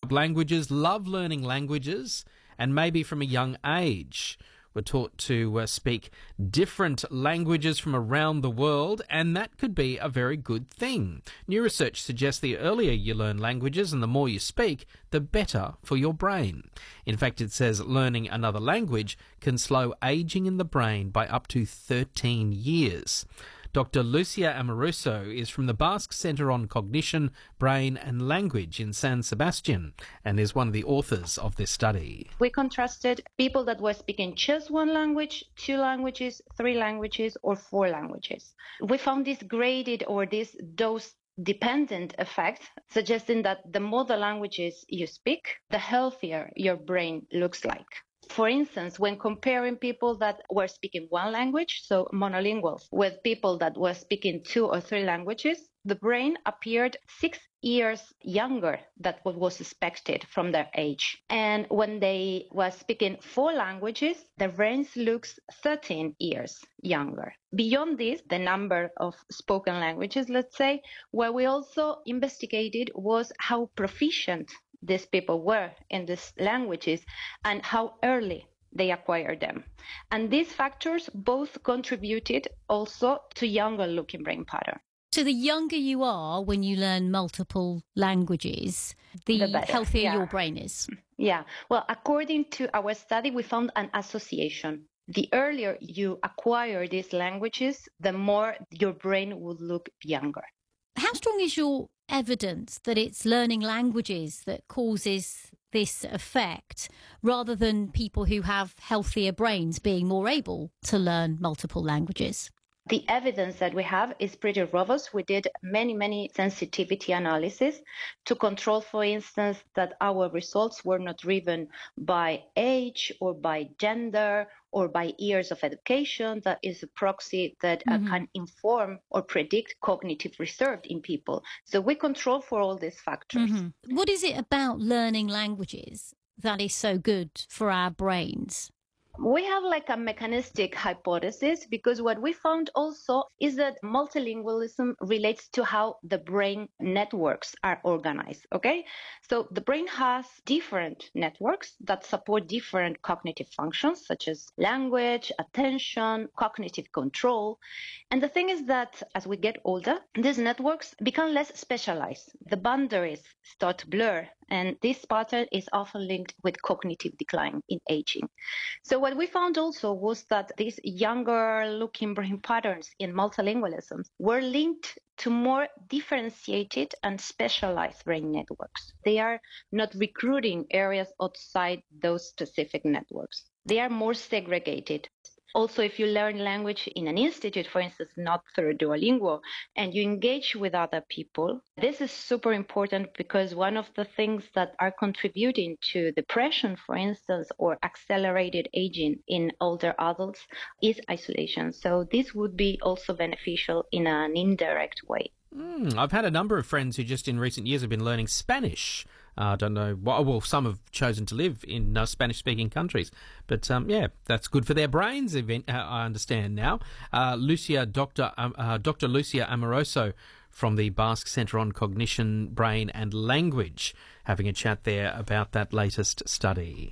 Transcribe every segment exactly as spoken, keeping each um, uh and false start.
Languages, love learning languages, and maybe from a young age we're taught to uh, speak different languages from around the world, and that could be a very good thing. New research suggests the earlier you learn languages and the more you speak, the better for your brain. In fact, it says learning another language can slow aging in the brain by up to thirteen years. Doctor Lucia Amoroso is from the Basque Centre on Cognition, Brain and Language in San Sebastian and is one of the authors of this study. We contrasted people that were speaking just one language, two languages, three languages or four languages. We found this graded or this dose dependent effect, suggesting that the more the languages you speak, the healthier your brain looks like. For instance, when comparing people that were speaking one language, so monolinguals, with people that were speaking two or three languages, the brain appeared six years younger than what was expected from their age. And when they were speaking four languages, their brains looks thirteen years younger. Beyond this, the number of spoken languages, let's say, what we also investigated was how proficient these people were in these languages and how early they acquired them. And these factors both contributed also to younger looking brain pattern. So the younger you are when you learn multiple languages, the, The better, healthier yeah. your brain is. Yeah, well, according to our study, we found an association. The earlier you acquire these languages, the more your brain will look younger. How strong is your evidence that it's learning languages that causes this effect rather than people who have healthier brains being more able to learn multiple languages? The evidence that we have is pretty robust. We did many, many sensitivity analysis to control, for instance, that our results were not driven by age or by gender or by years of education. That is a proxy that uh, Mm-hmm. can inform or predict cognitive reserve in people. So we control for all these factors. Mm-hmm. What is it about learning languages that is so good for our brains? We have like a mechanistic hypothesis because what we found also is that multilingualism relates to how the brain networks are organized, okay? So the brain has different networks that support different cognitive functions such as language, attention, cognitive control. And the thing is that as we get older, these networks become less specialized. The boundaries start to blur, and this pattern is often linked with cognitive decline in aging. So what we found also was that these younger looking brain patterns in multilingualism were linked to more differentiated and specialized brain networks. They are not recruiting areas outside those specific networks. They are more segregated. Also, if you learn language in an institute, for instance, not through Duolingo, and you engage with other people, this is super important because one of the things that are contributing to depression, for instance, or accelerated aging in older adults is isolation. So this would be also beneficial in an indirect way. Mm, I've had a number of friends who just in recent years have been learning Spanish. I uh, don't know. Well, well, some have chosen to live in uh, Spanish-speaking countries. But, um, yeah, that's good for their brains, event, uh, I understand now. Uh, Lucia, Doctor Um, uh, Doctor Lucia Amoroso from the Basque Centre on Cognition, Brain and Language, having a chat there about that latest study.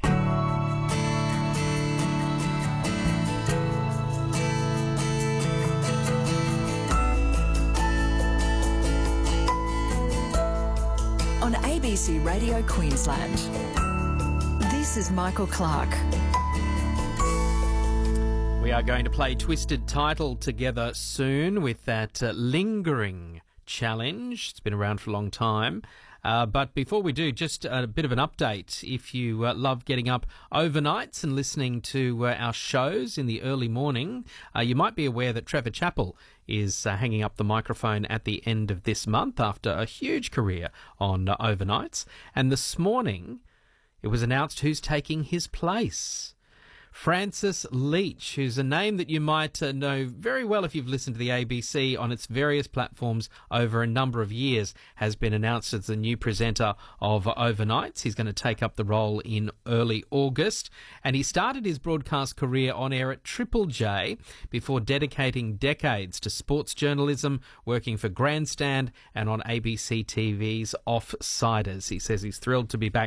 On A B C Radio Queensland. This is Michael Clark. We are going to play Twisted Title together soon with that uh, lingering challenge. It's been around for a long time. Uh, but before we do, just a bit of an update. If you uh, love getting up overnights and listening to uh, our shows in the early morning, uh, you might be aware that Trevor Chappell is uh, hanging up the microphone at the end of this month after a huge career on uh, overnights. And this morning, it was announced who's taking his place. Francis Leach, who's a name that you might uh, know very well if you've listened to the A B C on its various platforms over a number of years, has been announced as the new presenter of Overnights. He's going to take up the role in early August, and he started his broadcast career on air at Triple J before dedicating decades to sports journalism, working for Grandstand and on A B C T V's Offsiders. He says he's thrilled to be back